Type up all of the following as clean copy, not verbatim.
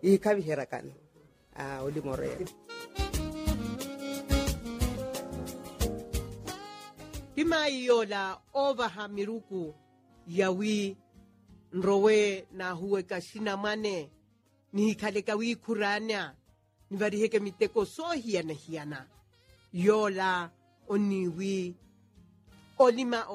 ikabihera kana oli morera Tima yola ova ha miruku yawi nrowe na huwe kashina mane ni kaleka wi kuranya ni variheke miteko so hiana yola oniwi olima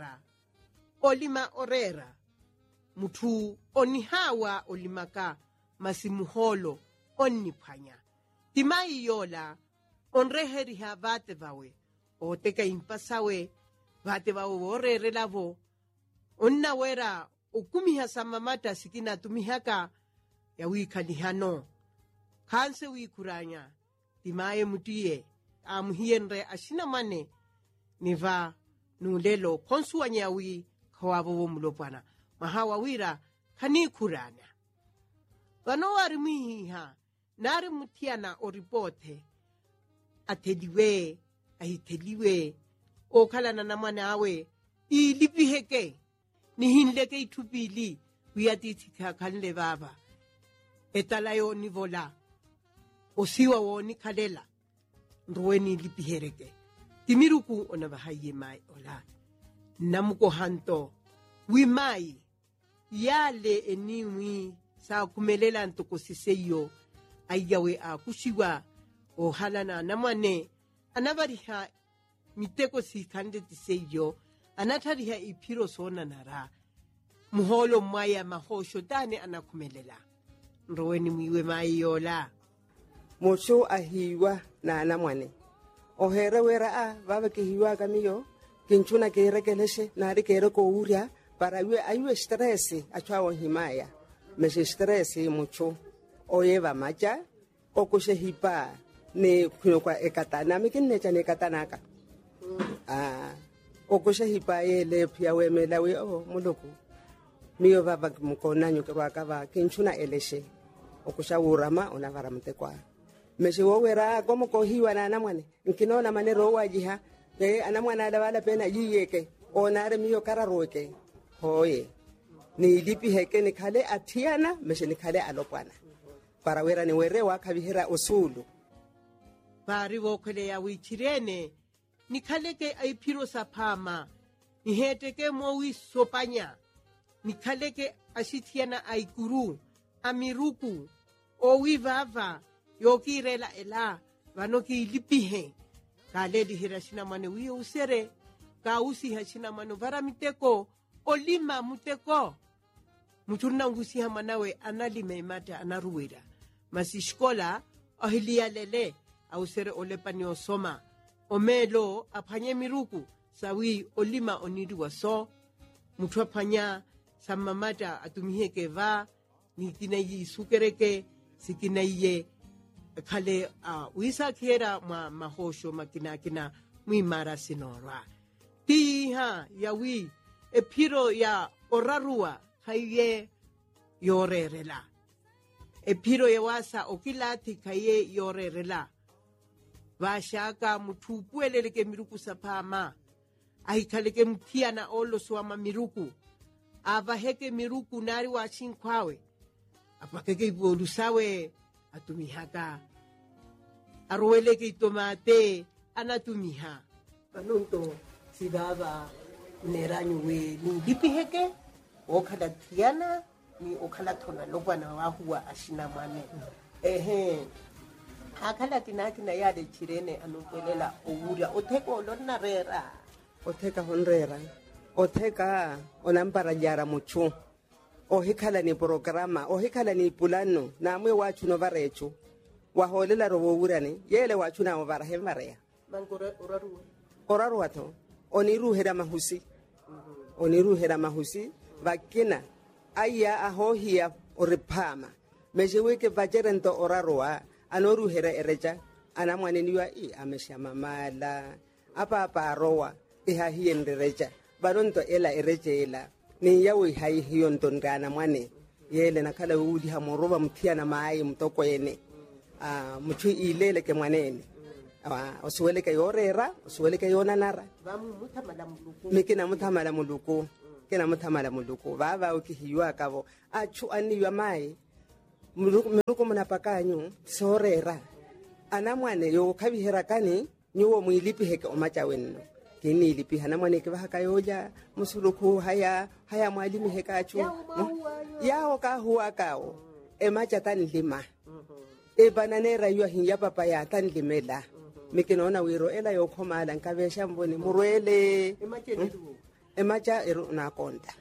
orera mutu onihawa olimaka masimuholo onipanya timai yola onreheriha vate vawe o teka impasawe vate vawe orere lavo onna wera ukumiha samamata sikina tumihaka ya wikanihano kanse wikuranya timaye mutie amuhienre ashina mane niva nulelo konsuanya wi kawavo mulopana mahawa wira kanikuranya vano warimiha nari mutiana o ripote ateliwe ahiteliwe o kalana namana awe ilipiheke nihinleke itupili wiyatitika kanle baba etalayo nivola osiwa woni kalela ndruweni lipihereke timiruku onabahaye mai ola namuko hanto wimai yale eniwi sa kumelela ntokosiseyo ayawe akushiwa o halana namane anabariha miteko sikande tiseyo anatariha ipiro sona nara muholo mwaya mahosho dane anakumelela nroweni mwiwe mayola mocho ahiwa na anamwane ohere wera baba kihiwa kamiyo kinchuna kerekeleshe nari kereko uria para ayue stress achwa himaya meshe stress mucho oyeva macha okushe hipa ne kwa ekatana mikine cha ne katanaka okushe hipa ele pia wemela we muluku miyo baba mkona nyuke wakava kinchuna eleshe okusha urama onavara mtekwa meshe wowera como kohiwa na anamwane nkinona manero wajiha anamwana adawala pena yiyeke onare miyo kararoke hoye ni lipi heke ni kale atiana meshe ni kale alopwana para wera ni werewa kabihera usulu pari wokele ya wichirene ni kaleke aipiro sapama ni heteke mowi sopanya ni kaleke ashitiana aikuru amiruku owi vava yokirela ela vanoki lipihe kale dihirashina mane wiyo usere ka usi hashina mano varamiteko olima muteko muturna ngusi hamanawe analime imata anaruwira masishkola ahilia lele ausere olepani osoma omelo apanye miruku sawi olima onidi waso mutu apanya samamata atumiheke va nikina yi sukereke sikina ye kale wisa kera mahosho makina mwimara sinorwa tiha yawi epiro ya orarua haye yorerela epiro ya wasa okilati kaye yorerela vashaka mutupueleleke miruku sapama ahikaleke mtiana olo swama miruku avaheke miruku nari wachinkwawe apakeke ibolusawe atumihaka arweleke itomate anatumiha panunto sidaba neranyu we ni dipiheke okhala tiana ni okhala thona lobana wa huwa ashina mane akhala tinakina yade chirene anupelela owura otheko lonna rera otheka honrera otheka onampara jara muchu ohikhala ni programa ohikhala ni pulano namwe wachu no varechu waholela roburane yele wachu na ovara hemarea mangora oraru ato oniruhera mahusi vakina aya ahohia oripama mejeweke vajerento orarua anoruhera ereja anamwane niwa amesha mamala apa arowa ihahiendereja baronto ela erejela ni yawe haihionto ndana mwane yele nakala udi hamoroba mtiana mai mtokwene mutu ilele ke mwanene osuwele ke yorera osuwele ke yonanara mikina mutamala muluku baba ukihiwa kabo achu aniwa mai Miruko munapakanyo sorera. Ana mwane yo kabihera kani nyuwo muilipi heke omacha wenno. Kini ilipi hana mwane ke bahaka yoja musuluku haya mwalimu heka achu. Yao ka huwa kao. Emacha tani lima. Bananera yua hinya papa ya tani limela. Mikinaona wiro ela yo komala nkabesha mboni murwele. Emacha eru na konta.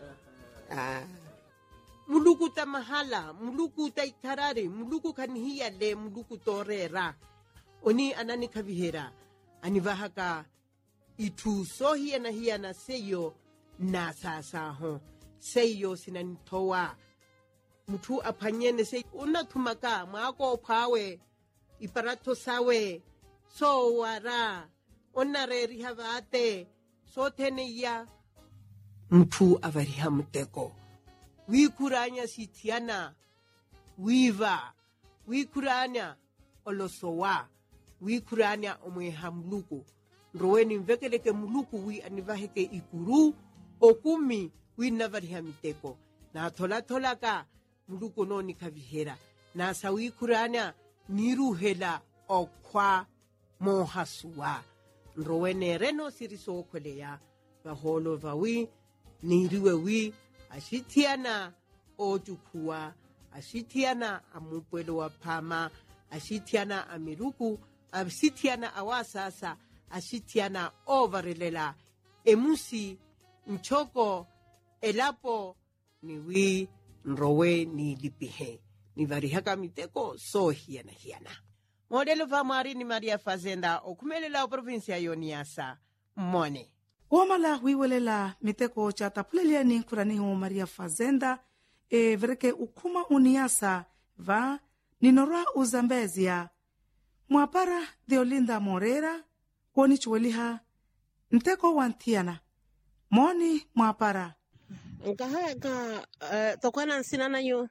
Muluku tamahala, muluku taitarare, muluku kanhiya le, muluku torera. Oni anani kabihera, anivahaka itu sohi na seyo na sasaho, seyo sinanitoa. Mutu apanyene se unatumaka, maako pawe, iparato sawe, so wara, onare rihavate, so teneya. Mutu avarihamuteko. Wikuranya sitiana, wiva, wikuranya olosowa, wikuranya omweha muluku. Roweni mvekeleke muluku wi anivaheke ikuru, okumi wi navarihamiteko. Na tola ka muluku no nikavihera. Na sa wikuranya niruhela okwa mohasuwa. Rowene reno siriso okweleya, vaholo vawi, niriwe wi, ashitiana ojukua, ashitiana amupwelo wa pama, ashitiana amiruku, ashitiana awasasa, ashitiana overlela, emusi, mchoko, elapo, niwi, nrowe, ni lipihe. Ni varihaka miteko, so hiana. Modelo famari ni Maria Fazenda, okumelela o provincia Yoniasa, Mone. Wamala wiwelela miteko cha tapulelia ni kuraniho Maria Fazenda vereke ukuma uniasa va ninorwa uzambezia mwapara Deolinda Morera woni chweliha mteko wantiana moni mwapara nkahaka tokwana nsinana yo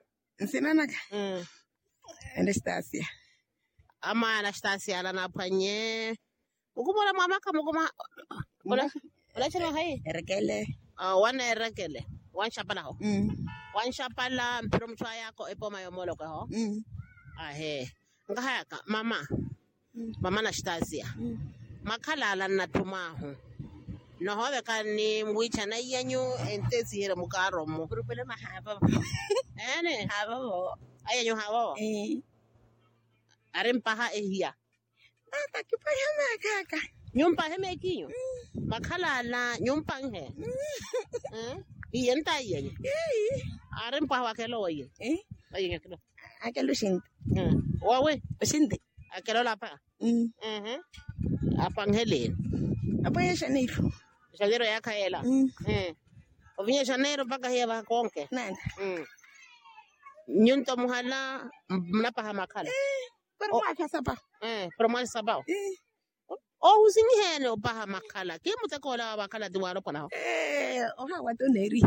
Anastasia ama Anastasia la napanye ukubona mamaka mukuma Ola chama hai Rekele wana erekele wan chapala ho wan chapala mpiro mchwa yako epo mayomolo ko ho ahe ngahaka mama Anastasia makhalala natuma ho no hobe kani mwicha na yanyu entesi hera mukaro mo Grupele mahaba ene Habo ayanyu hawo arempaha ehia Atakipayama kaka nyumpa heme kinyo makhalala nyumpa he yenta yenye arempa wakelo ye ayenga kilo Akelo shinti wawe Shinti akelo lapa apangheleni Apoya Shaniro Janeiro yakaela ovinye Janeiro mpaka hiya konke Nanda nyunto muhala mnapaha makhala Pero mwaka sapa promo sabao Oh, usini hene opaha makala. Ke mutakola wakala diwaro pana. Oha watu neri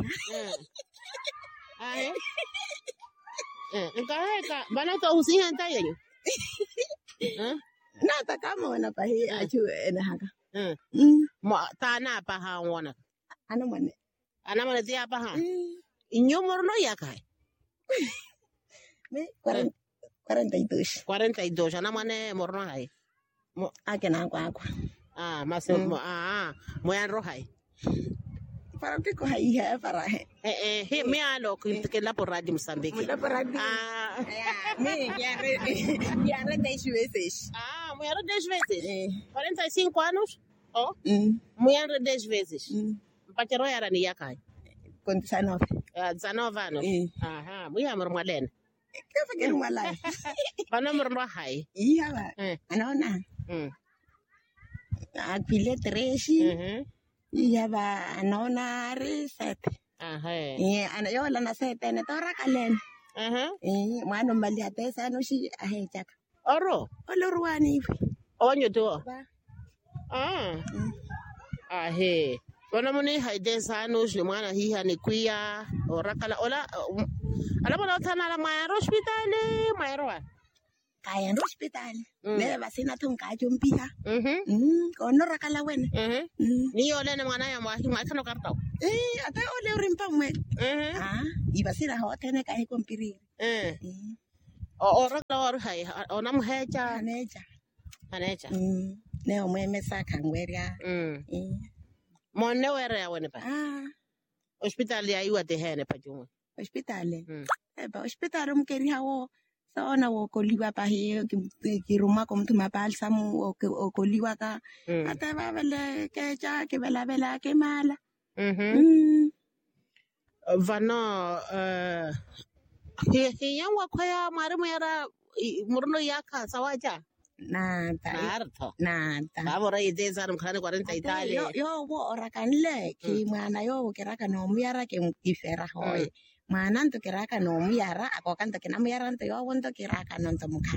Ahe. Nkaeka bana to usini henta yenyu. Nata kama wanapahi achu enahaka Mo tana paha wona. Ana mwane dia paha. Inyomorno yakai. Me 42 42 ana mwane morno hai. Akena kwa Mase moyan rohai. Para que ko hai ha para he me alo que la por radio Mozambique. La por radio. Me ya re 10 vezes. Moyan 10 vezes. 45 anos. Oh. Moyan 10 vezes. Mpachero yara ni yakai. Con 19. 19 anos. Moyan mormalen. Que fazer uma live. Bana morno hai. Iya ba. Anona. Akile 13. Iya ba anona reset. Ana yo la na sete ne tora kalen. Mwana mbali atesa no shi ahechak. Oro. Olorwani. Onyo to. Ahe. Bona muni haide sanos le mwana hiha ni kuya orakala ola ala bona tana la mayaro hospital mayaro Kaya hospital. Me basina tunga jumpiha. Kono rakala wene. Ni ole ne mwana ya mwahi mwakano kartao. Ata ole rimpa mwe. Ibasira ho tene kai kompiri. O rakla or hai onam hecha. Hanecha. Ne o me sa kangweria. Mon ne were ya wene pa. Hospital ya iwa te hene pa jungo. Hospital. Ba hospital mo keri hawo. Sa ona wo koliwa pa he ki ruma kom tu ma balsam o koliwa ka. Ata ba bele ke cha ke bela ke mala. Vano he yang wa kwaya mare mo yara murno yaka sawaja. Nada. Vamos a ir de esa mujer de 40 Italia. Yo ora kanle ki mana yo kira ka no miara ke ifera hoy. Mana to kira ka no miara ako kan to kina miara to yo won to kira ka non to mukha.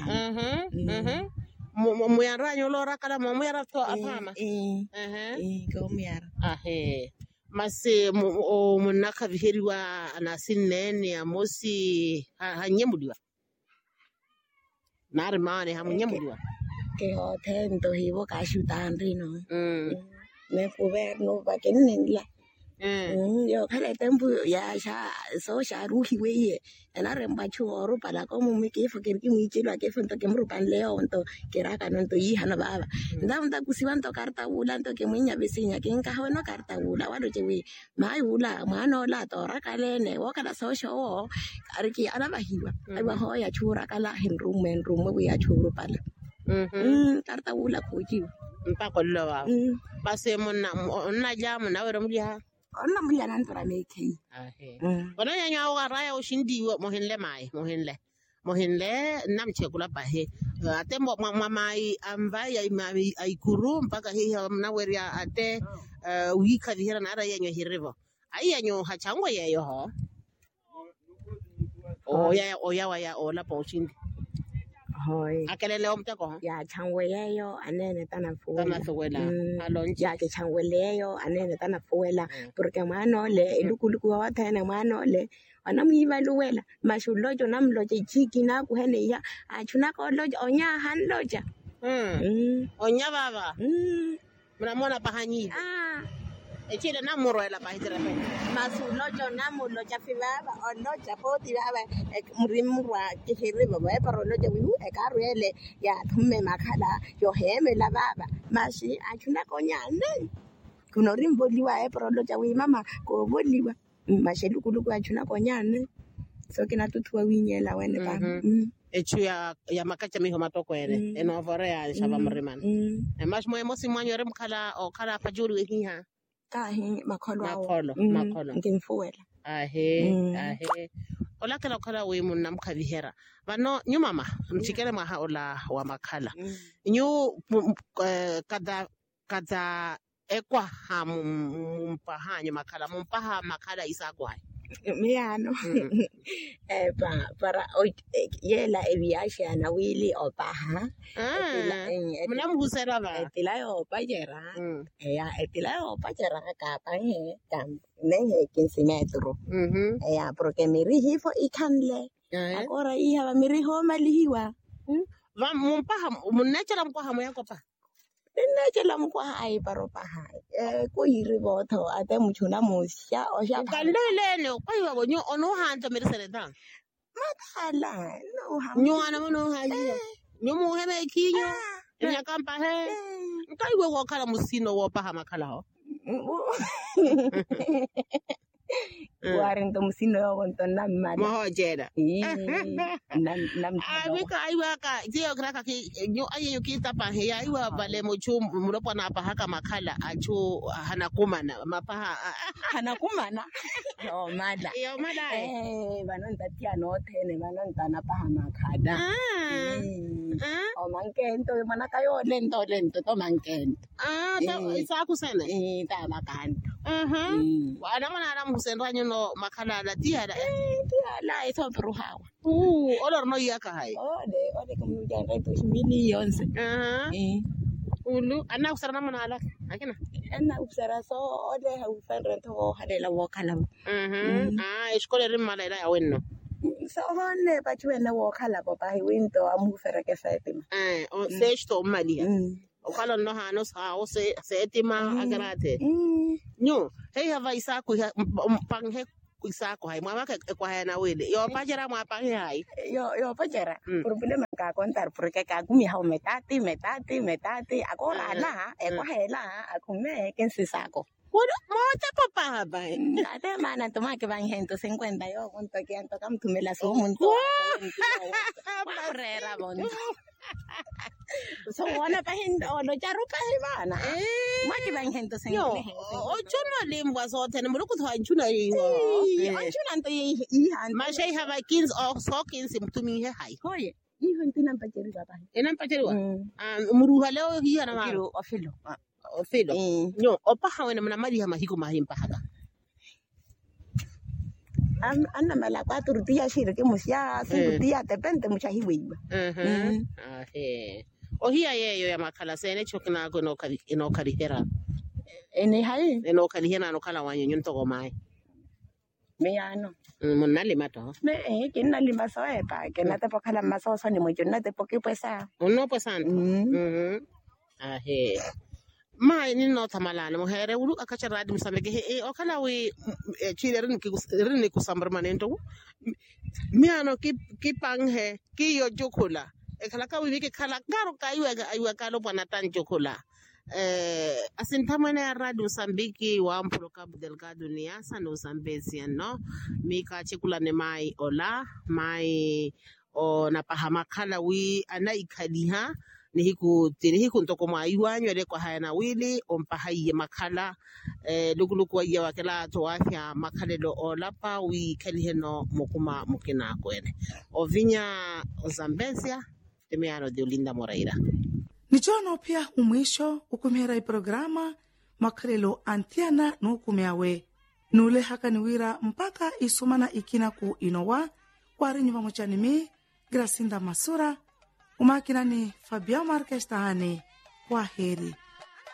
Mo miara yo lo ra kala mo miara to afama. Ko miara. Mase o munaka viheriwa anasin nene amosi hanyemudiwa. Narmane hamunyemudiwa. Ke ho ten to hiwo ka shutan ri no. Ne kuber no ba kenilla. Yo kale tempo ya sha so sha ruhi we ena remba chu oro para como me ke fakir ki mi chilo ke fonto ke mrupan leo onto kera kanon to yi hana baba nda kusiwanto karta ula to ke munya besinya ke nka hono karta ula wado chewe mai ula mano la to rakale ne wo kada so sho ariki ana bahiwa ai ba ho ya chura kala hin room we ya churu pala karta ula kuji mpa kollo wa pase monna jamu na wero mliha ona mliha nan tora meke ona nyanya wa raya ushindi mohinle nam chekula pahe ate mamai ambai ai kuru mpaka hii na weria ate wika vihera na raya nyo hirivo ai yanyo hachangwa yeyo ho oya waya ola pa ushindi hoy akelele omteko ya changweyo anene tana fuela alonji ya ke changweleyo anene tana fuela porque mano le lukuluku wa tana mano le anamuiba luwela mashulojo namloje chiki na kuhene ya achuna ko lojo onya han loja onya baba mnamona pahanyi echile namoroela pahitira pe masulojo namuloja fibaba onoja poti baba murimwa kihiri baba pero lojo wi ekaruele ya thumme makhala yo heme la baba mashi achuna ko nyane kuno rimboliwa pero loja wi mama ko boliwa mashelu achuna ko nyane so kina tutuwa winyela wene baba echu ya makacha miho matoko ere enovorea shaba mrimana mash moyo mosi mwanyo remkala o kala pajuri hiha kahi makolo ngimfuela ola kala we munna mkavihera vano nyumama mchikele maha ola wa makala nyu kada ekwa hamumpahanyo mumpaha makala isagwa miano para yela eviasha na wili opaha mnamhusera ba etilayo pajera ya etilayo pajera ka pahe kam nehe 15 metro ya porque mirihifo ikanle akora iha miriho malihiwa va mumpaha munechela mkwaha moyako pa nechela mkwaha ai paropaha ko yiriboto ate muchuna musha osha kandele kwa hiyo bonyo ono hanta mirisere ta mathala no ha nywana mono hayi nyomu heme kinyo nyakampa he nkaiwe wakala musino wo paha makala ho Warinto musino yo wonto namma mohojera nam wika aiwaka dio kraka ki nyo ayo kita pa he aiwa bale mochu muropo na pa haka makala achu hanakumana mapaha hanakumana yo mada banonta tia no tene banonta na pa makada o mankento manaka yo lento to mankento isa kusene ta makanto ana mana musendra nyono makala la tia la eso bruhawa olor no yaka hai ode como ya reto millions ulu ana usara mana ala akina ana usara so ode ha usara to hade la wakala iskole rim mala ila yawenno so honne pachuena wakala papa hi winto amufera ke fatima sesto malia okala no hano sa o se etima agarate nyo hey hava isa ku panghe kuisako hai mwa ke kwa hai na wele yo pajera mwa pa hai yo pajera problema ka contar porque ka kumi hau metati ako rana kwa hela akume ken sisako mo te papa ba ate mana toma que van 150 yo conto que anto kam tumela so monto barrera bon so wala pa hindo lo jaro pa himana ma que van 150 yo o chuno limbwa so tene mo ku thwa chuna yi o chuna nto yi han ma shei have 15 o so 15 mtumi he hai hoye yi huntina pajeri baba enan pajeri wa muruha leo hi ana ma kilo ofilo ofilo no opa hawena mna mali hama hiko mahimpa haka anna mala 4 días shire que musia 5 días depende mucha hiwiba o hiya yeyo ya makala sene chokna go no kali hera ene hai no kali hena no kala wanyo nyunto go mai me ano monna le mato me que na lima so pa que na te pokala maso so ni mo na te poki pesa no pesanto mai ni no tamalana mo here wulu akacha radi musambeke o kala we chile rin ku sambar manento mi ano ki panghe ki yo jokola e kala ka we ke kala garo ka aywa kalo bana tan jokola asintamane radi musambiki wa mpolo Cabo Delgado ni asa no Zambezia no mi ka chekula ne mai ola mai o na pahama kala we ana ikaliha nihiku ntoko mwa iwanyo le kwa haya na wili ompa haiye makala lukuluku wa iya wakela toafya makalelo o lapa wi kaliheno mokuma mukina kwene ovinya Zambezia temeano de Olinda Moreira nichono pia umwisho ukumera programa makalelo antiana nukumeawe nule haka niwira mpaka isumana ikina ku inowa kwari nyuma mochanimi Gracinda Masura umakina ni Fabian Marques Tahane. Kwaheri.